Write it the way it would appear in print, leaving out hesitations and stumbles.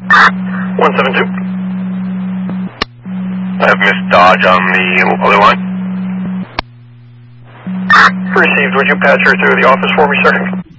172. I have Miss Dodge on the other line. Received. Would you patch her through the office for me, sir?